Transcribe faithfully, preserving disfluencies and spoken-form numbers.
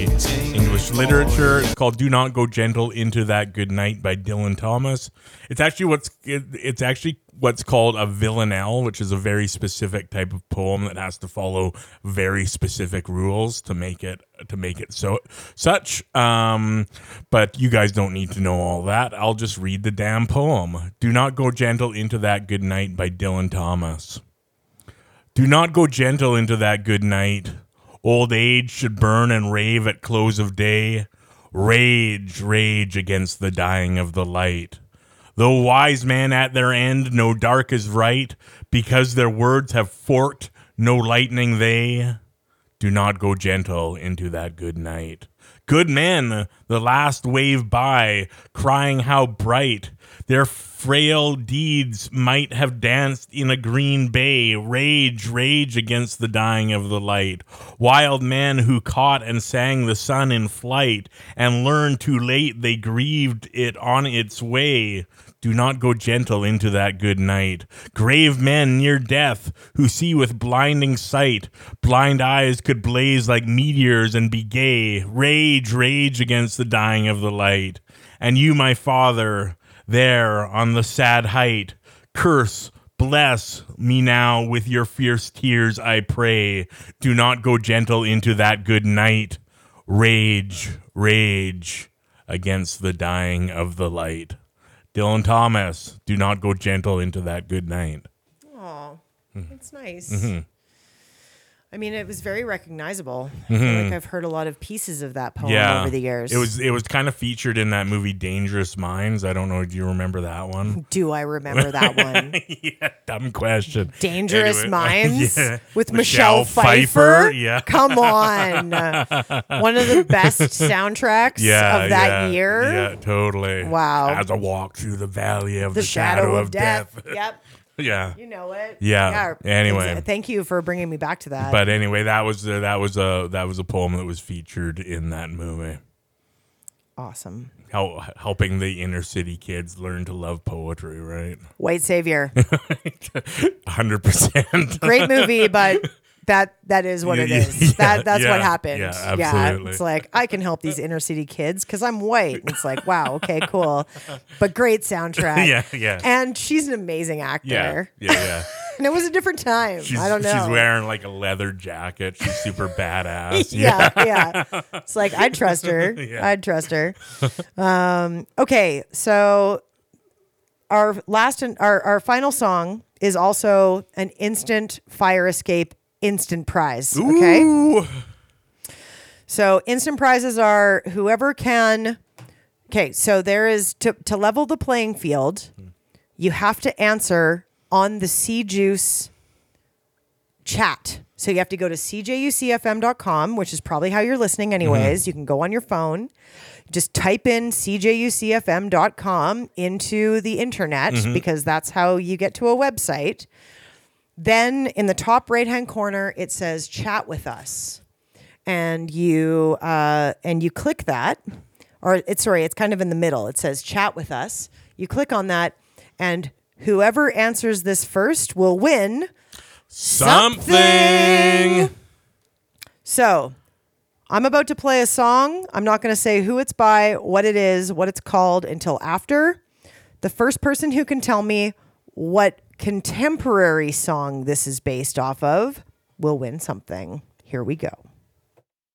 English literature. It's called "Do Not Go Gentle Into That Good Night" by Dylan Thomas. It's actually what's it, it's actually what's called a villanelle, which is a very specific type of poem that has to follow very specific rules to make it to make it so such. Um, but you guys don't need to know all that. I'll just read the damn poem. "Do Not Go Gentle Into That Good Night" by Dylan Thomas. Do not go gentle into that good night. Old age should burn and rave at close of day. Rage, rage against the dying of the light. Though wise men at their end know dark is right, because their words have forked no lightning they. Do not go gentle into that good night. Good men, the last wave by, crying how bright their frail deeds might have danced in a green bay. Rage, rage against the dying of the light. Wild men who caught and sang the sun in flight, and learned too late they grieved it on its way. Do not go gentle into that good night. Grave men near death who see with blinding sight. Blind eyes could blaze like meteors and be gay. Rage, rage against the dying of the light. And you, my father, there on the sad height, curse, bless me now with your fierce tears, I pray. Do not go gentle into that good night. Rage, rage against the dying of the light. Dylan Thomas, do not go gentle into that good night. Oh, that's nice. Mm-hmm. I mean, it was very recognizable. Mm-hmm. I feel like I've heard a lot of pieces of that poem Yeah, over the years. It was it was kind of featured in that movie Dangerous Minds. I don't know. Do you remember that one? Do I remember that one? Yeah, dumb question. Dangerous Anyway, Minds yeah. with Michelle Michelle, Pfeiffer. Pfeiffer, yeah. Come on. One of the best soundtracks Yeah, of that yeah, year. Yeah, totally. Wow. As I walk through the valley of the, The shadow, of death. death. Yep. Yeah. You know it. Yeah. Anyway. ex- Thank you for bringing me back to that. But anyway, that was uh, that was a that was a poem that was featured in that movie. Awesome. How helping the inner city kids learn to love poetry, right? White Savior. one hundred percent. Great movie, but that that is what it Yeah, is. yeah, that that's yeah, what happened. yeah, absolutely. It's like I can help these inner city kids because I'm white. And it's like, wow, okay, cool. But great soundtrack. Yeah, yeah. And she's an amazing actor. Yeah, yeah, yeah. And it was a different time. She's, I don't know. She's wearing like a leather jacket. She's super badass. yeah, yeah. It's like I'd trust her. Yeah. I'd trust her. Um, okay, so our last and our our final song is also an instant fire escape instant prize. Okay. Ooh. So instant prizes are whoever can. Okay, so there is to to level the playing field, you have to answer on the C Juice chat. So you have to go to c j u c f m dot com, which is probably how you're listening anyways. Mm-hmm. You can go on your phone, just type in c j u c f m dot com into the internet mm-hmm. because that's how you get to a website. Then in the top right-hand corner, it says chat with us. And you uh, and you click that, or it's sorry, it's kind of in the middle. It says chat with us. You click on that, and whoever answers this first will win something. something. So I'm about to play a song. I'm not going to say who it's by, what it is, what it's called until after. The first person who can tell me what contemporary song this is based off of will win something. Here we go.